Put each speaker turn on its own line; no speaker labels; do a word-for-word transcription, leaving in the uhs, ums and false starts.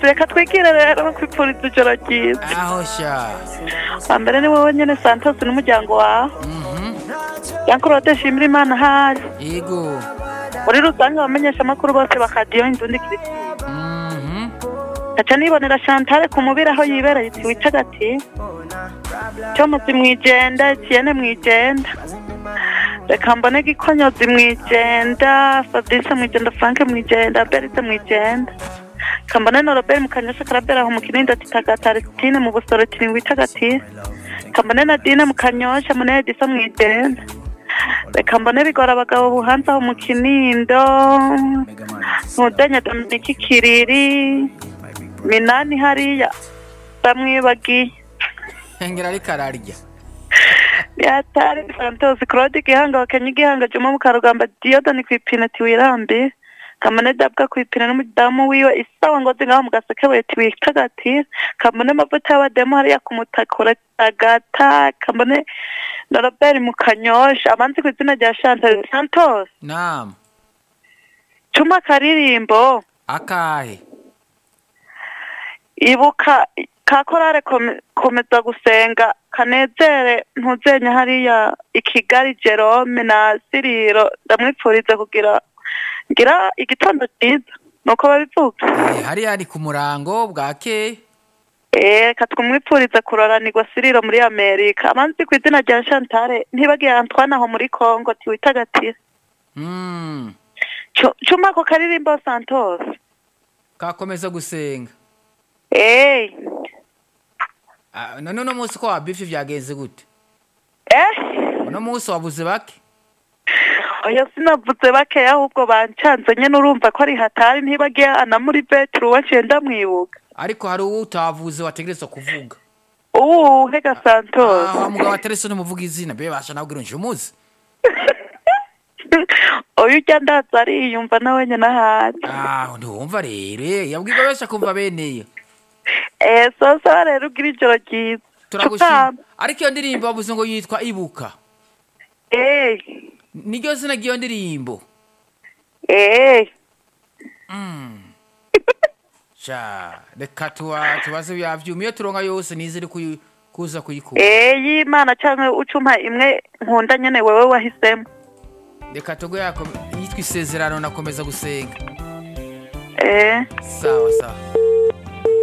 reka twigire rero kwipfuriza ijoro ryiza.
aho sha
Wa mbere ni wowe nyene Santos n'umuryango wawe.
mhm
Yankurode shimira Imana hari.
yego
Muri rusange abamenyesha amakuru bose bakadiyo indundi kiriti.
mhm
Aca nibonera Chantal ku mubiri aho yibereye iti witagati. Cyomuzi mwijenda, Etienne mwijenda. Reka mbone Gikonyozi mwijenda, Fabrice mwijenda, Frank mwijenda, Berite mwijenda. Kambone no Robert mukanyosha karabera aho mukirinda titagataristine mu busoro tiri witagati. Kambone na Dine mukanyosha mune Edisa mwijenda. Reka mbone bigora abagabo buhanza aho mu Kinindo. Ntudenya Dominique Kiriri. Minani hariya bamwibagiye
ngera ari kararya
yatari Santos Claude Gihanga wakenye Gihanga Juma Mukarugamba Diodani kwipina tiwirambi kamane dabwa kwipina n'umudamu wiwe isawa ngozi ngaho mugaseke weti witagati kamane mavuta y'abademu hariya kumutakura agata kamane na Robert Mukanyosha abanzi ku izina rya Chantal Santos.
naam
Cuma karirimbo
akahe
ibuka kakorare komeza gusenga kanezere ntuzenya hariya ikigali Jerome na Siriro ndamwipfuriza kugira ngira igitondo cyiza nuko babivuga
eh hari ari ku murango bwake
eh katwumwipfuriza kuroranirwa Siriro muri Amerika amanzi ku izina rya Chantal ntibagiye Antoine aho muri Congo tiwitagatira
mm
cuma ko karirimbo Santos
kakomeza gusenga
eh
ah none no musi ko abifi byagenze gute
eh
no musi wabuze bake
oya sinavuze bake ahubwo bancanze nyene urumva ko ari hatari ntibagiye ana muri Petro wacenda mwibuka
ariko hari uwo utavuze wategerezwa kuvuga
ubu hega Santos
ah mugabo aterese no muvuga izina be basha nabwira nje umuzi
oyu ujya ndaza ariyumva nawe nyene ahari
ah ntiwumva rero yabwirwa besha kumva beneye
eh sosa rero ugira ijoro ryiza
turagushima ariko iyo ndirimbo bavuze ngo yitwa ibuka
eh
niryo zina giyo ndirimbo
eh
mm cha reka tuwa tubaze byavyumiye turonka yose nizire kuza kuyikura
eh y'Imana canke ucuma imwe nkunda nyene wewe wahisemo
reka tugo yako yitwa isezerano nakomeza gusenga
eh
sawa sawa